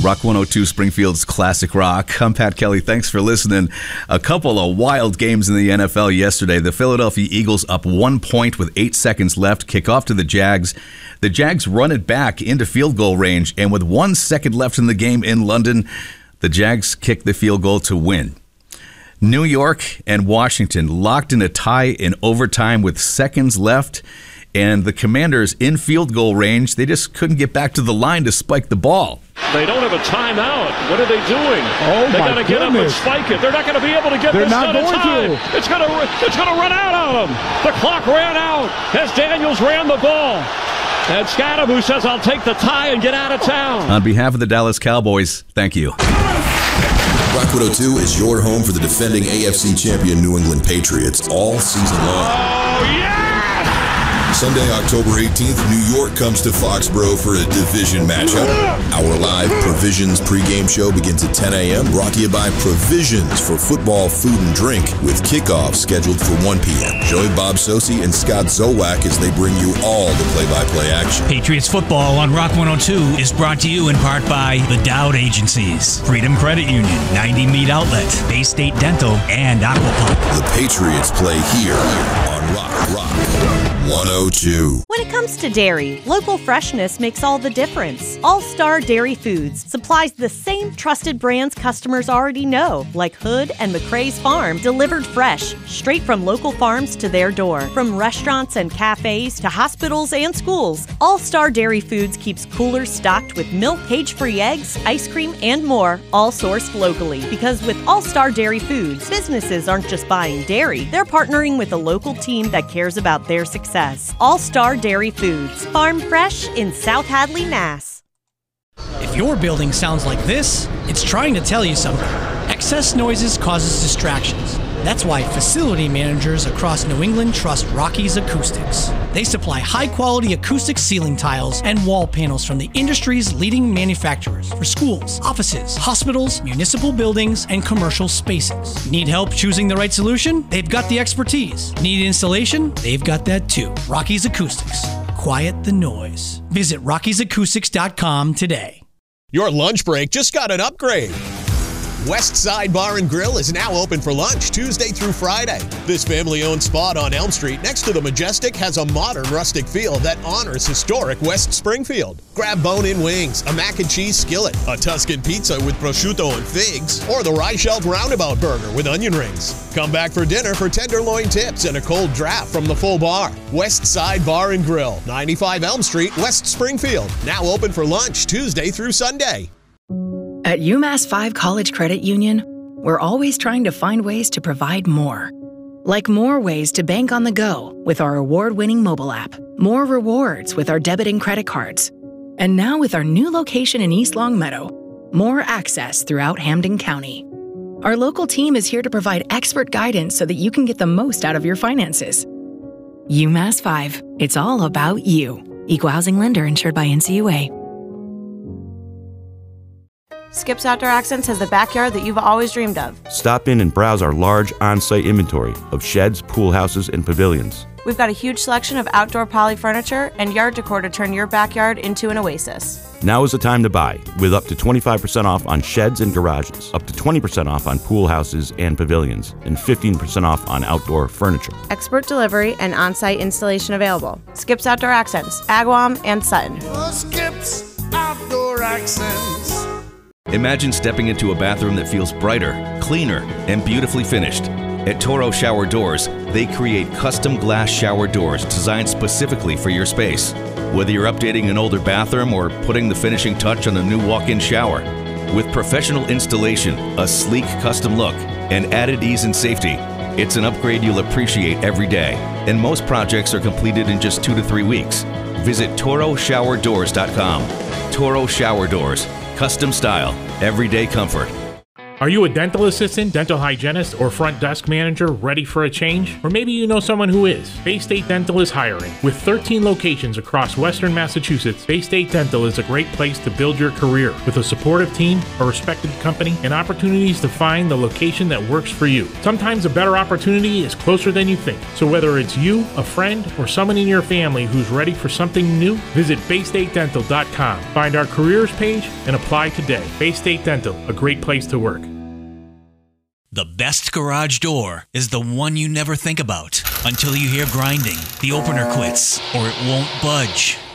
Rock 102 Springfield's Classic Rock. I'm Pat Kelly. Thanks for listening. A couple of wild games in the NFL yesterday. The Philadelphia Eagles up 1 point with 8 seconds left. Kick off to the Jags. The Jags run it back into field goal range, and with 1 second left in the game in London, the Jags kick the field goal to win. New York and Washington locked in a tie in overtime with seconds left, and the Commanders in field goal range, they just couldn't get back to the line to spike the ball. They don't have a timeout. What are they doing? Oh, they got to get up and spike it. They're not going to be able to get this done in time. It's going to run out on them. The clock ran out as Daniels ran the ball. And Scadaboo says, I'll take the tie and get out of town. On behalf of the Dallas Cowboys, thank you. Rock 102 is your home for the defending AFC champion New England Patriots all season long. Oh, yeah! Sunday, October 18th, New York comes to Foxborough for a division matchup. Our live Provisions pregame show begins at 10 a.m. Brought to you by Provisions for football, food, and drink, with kickoff scheduled for 1 p.m. Join Bob Sosi and Scott Zowak as they bring you all the play-by-play action. Patriots football on Rock 102 is brought to you in part by the Dowd Agencies, Freedom Credit Union, 90 Meat Outlet, Bay State Dental, and Aquapump. The Patriots play here on Rock 102. When it comes to dairy, local freshness makes all the difference. All-Star Dairy Foods supplies the same trusted brands customers already know, like Hood and McRae's Farm, delivered fresh, straight from local farms to their door. From restaurants and cafes to hospitals and schools, All-Star Dairy Foods keeps coolers stocked with milk, cage-free eggs, ice cream, and more, all sourced locally. Because with All-Star Dairy Foods, businesses aren't just buying dairy, they're partnering with a local team that cares about their success. All-Star Dairy Foods, farm fresh in South Hadley, Mass. If your building sounds like this, it's trying to tell you something. Excess noises causes distractions. That's why facility managers across New England trust Rocky's Acoustics. They supply high-quality acoustic ceiling tiles and wall panels from the industry's leading manufacturers for schools, offices, hospitals, municipal buildings, and commercial spaces. Need help choosing the right solution? They've got the expertise. Need installation? They've got that too. Rocky's Acoustics. Quiet the noise. Visit rockysacoustics.com today. Your lunch break just got an upgrade. West Side Bar and Grill is now open for lunch Tuesday through Friday. This family-owned spot on Elm Street next to the Majestic has a modern rustic feel that honors historic West Springfield. Grab bone-in wings, a mac and cheese skillet, a Tuscan pizza with prosciutto and figs, or the Reichelt Roundabout Burger with onion rings. Come back for dinner for tenderloin tips and a cold draft from the full bar. West Side Bar and Grill, 95 Elm Street, West Springfield. Now open for lunch Tuesday through Sunday. At UMass 5 College Credit Union, we're always trying to find ways to provide more. Like more ways to bank on the go with our award-winning mobile app, more rewards with our debit and credit cards, and now with our new location in East Longmeadow, more access throughout Hampden County. Our local team is here to provide expert guidance so that you can get the most out of your finances. UMass 5, it's all about you. Equal housing lender insured by NCUA. Skip's Outdoor Accents has the backyard that you've always dreamed of. Stop in and browse our large on-site inventory of sheds, pool houses, and pavilions. We've got a huge selection of outdoor poly furniture and yard decor to turn your backyard into an oasis. Now is the time to buy, with up to 25% off on sheds and garages, up to 20% off on pool houses and pavilions, and 15% off on outdoor furniture. Expert delivery and on-site installation available. Skip's Outdoor Accents, Agawam and Sutton. Skip's Outdoor Accents. Imagine stepping into a bathroom that feels brighter, cleaner, and beautifully finished. At Toro Shower Doors, they create custom glass shower doors designed specifically for your space. Whether you're updating an older bathroom or putting the finishing touch on a new walk-in shower. With professional installation, a sleek custom look, and added ease and safety, it's an upgrade you'll appreciate every day. And most projects are completed in just 2 to 3 weeks. Visit ToroShowerDoors.com. Toro Shower Doors. Custom style, everyday comfort. Are you a dental assistant, dental hygienist, or front desk manager ready for a change? Or maybe you know someone who is. Bay State Dental is hiring. With 13 locations across Western Massachusetts, Bay State Dental is a great place to build your career with a supportive team, a respected company, and opportunities to find the location that works for you. Sometimes a better opportunity is closer than you think. So whether it's you, a friend, or someone in your family who's ready for something new, visit BayStateDental.com. Find our careers page and apply today. Bay State Dental, a great place to work. The best garage door is the one you never think about until you hear grinding, the opener quits, or it won't budge.